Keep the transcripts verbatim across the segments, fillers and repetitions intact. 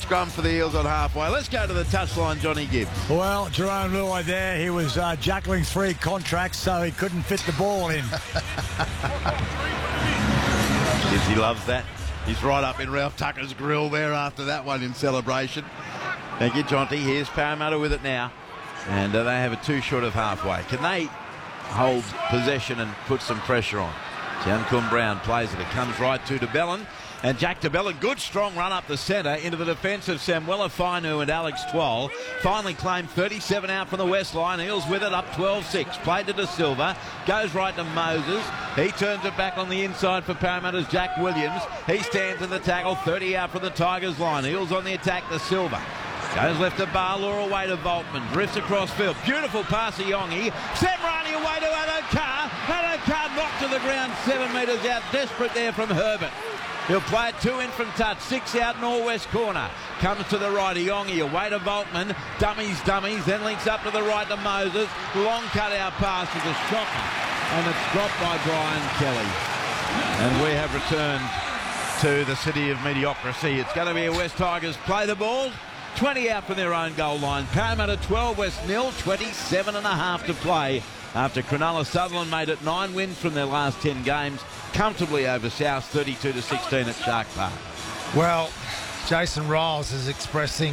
scrum for the Eels on halfway. Let's go to the touchline, Johnny Gibbs. Well, Jerome Luai there, he was uh, juggling three contracts, so he couldn't fit the ball in. Gibbs, he loves that. He's right up in Ralph Tucker's grill there after that one in celebration. Thank you, Jonty. Here's Parramatta with it now. And uh, they have a two short of halfway. Can they hold possession and put some pressure on? Jancun Brown plays it. It comes right to DeBellin. And Jack DeBellin, good strong run up the centre into the defence of Samuela Fainu and Alex Twal. Finally claimed thirty-seven out from the west line. Eels with it up twelve six. Played to De Silva. Goes right to Moses. He turns it back on the inside for Parramatta's Jack Williams. He stands in the tackle. thirty out from the Tigers line. Eels on the attack. De Silva. Goes left to Barlaw, away to Volkman. Drifts across field. Beautiful pass to Yongi. Semrani away to Adokar. Adokar knocked to the ground seven metres out. Desperate there from Herbert. He'll play it two in from touch. Six out northwest corner. Comes to the right. Yongi away to Volkman. Dummies, dummies. Then links up to the right to Moses. Long cut-out pass is a shocker. And it's dropped by Brian Kelly. And we have returned to the city of mediocrity. It's going to be a West Tigers play the ball. twenty out from their own goal line. Parramatta twelve, West nil, twenty-seven and a half to play after Cronulla Sutherland made it nine wins from their last ten games, comfortably over South, thirty-two to sixteen at Shark Park. Well, Jason Ryles is expressing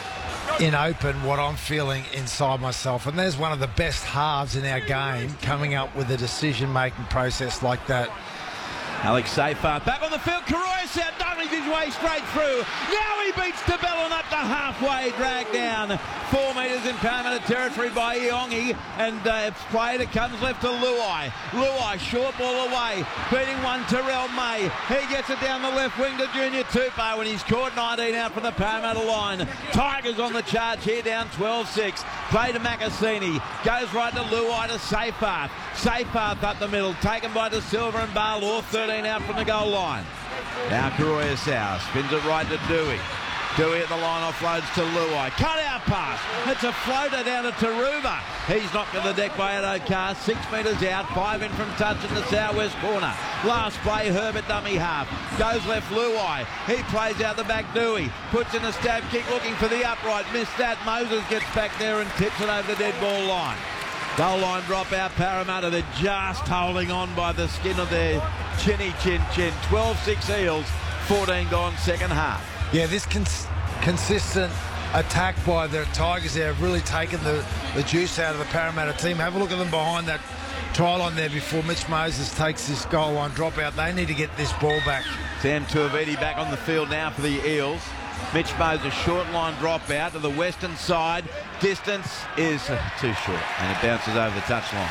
in open what I'm feeling inside myself, and there's one of the best halves in our game coming up with a decision-making process like that. Alex Seyfarth back on the field. Karoyas out, doubling his way straight through. Now he beats DeBellin up to halfway, dragged down four metres in Parramatta territory by Iongi, and uh, it's played. It comes left to Luai. Luai, short ball away, beating one Terrell May. He gets it down the left wing to Junior Tupou, and he's caught nineteen out from the Parramatta line. Tigers on the charge here, down twelve six. Play to Macassini. Goes right to Luai to Seyfarth. Seyfarth up the middle, taken by De Silva and Barlaw, thirteen out from the goal line. Now Karoyas out, spins it right to Dewey. Dewey at the line, offloads to Luai. Cut out pass. It's a floater down to Taruva. He's knocked to the deck by Adokar. Six metres out, five in from touch in the southwest corner. Last play, Herbert dummy half. Goes left, Luai. He plays out the back, Dewey. Puts in a stab kick looking for the upright. Missed that. Moses gets back there and tips it over the dead ball line. Goal line drop out, Parramatta. They're just holding on by the skin of their chinny chin chin. twelve six Eels, fourteen gone second half. Yeah, this cons consistent attack by the Tigers there have really taken the, the juice out of the Parramatta team. Have a look at them behind that try line there before Mitch Moses takes this goal line drop out. They need to get this ball back. Sam Tuivedi back on the field now for the Eels. Mitch Moses, short line drop out to the western side. Distance is uh, too short, and it bounces over the touchline.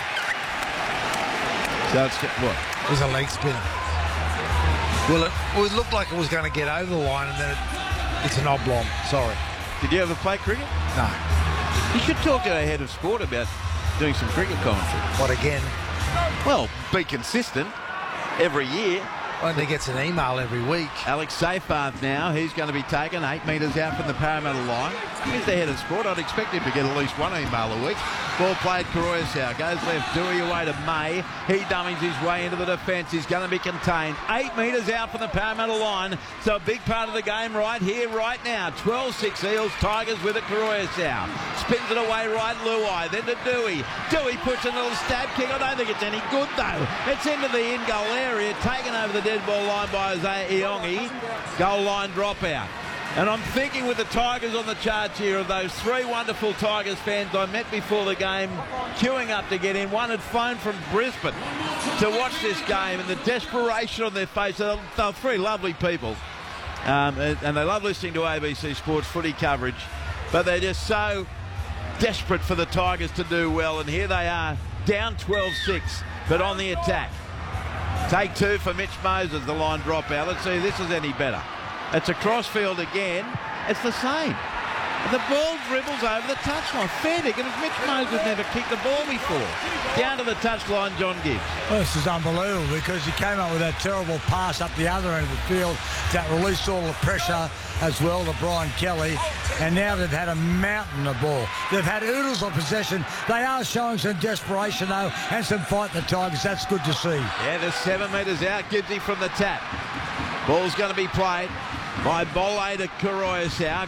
So it's what? It was a leg spinner. Well, it, well, it looked like it was going to get over the line, and then it, it's an oblong. Sorry. Did you ever play cricket? No. You should talk to our head of sport about doing some cricket commentary. What again? Well, be consistent every year. Only gets an email every week. Alex Seyfarth now. He's going to be taken eight metres out from the Parramatta line. He's the head of sport. I'd expect him to get at least one email a week. Ball played, Karoyas out. Goes left, Dewey away to May. He dummies his way into the defence. He's going to be contained. Eight metres out from the Parramatta line. So a big part of the game right here, right now. twelve six Eels, Tigers with it, Karoyas out. Spins it away right, Luai. Then to Dewey. Dewey puts a little stab kick. I don't think it's any good though. It's into the in-goal area. Taken over the dead ball line by Jose Iongi. Goal line dropout. And I'm thinking with the Tigers on the charge here of those three wonderful Tigers fans I met before the game queuing up to get in. One had phoned from Brisbane to watch this game, and the desperation on their face. They're, they're three lovely people. Um, and, and they love listening to A B C Sports footy coverage. But they're just so desperate for the Tigers to do well. And here they are, down twelve six, but on the attack. Take two for Mitch Moses, the line drop out. Let's see if this is any better. It's a crossfield again. It's the same. The ball dribbles over the touchline. Fair dinkum. Mitch Moses never kicked the ball before. Down to the touchline, John Gibbs. Well, this is unbelievable because he came up with that terrible pass up the other end of the field that released all the pressure as well to Brian Kelly. And now they've had a mountain of ball. They've had oodles of possession. They are showing some desperation, though, and some fight, the Tigers. That's good to see. Yeah, they're seven metres out. Gibbsy from the tap. Ball's going to be played by Bolle to Karoyas.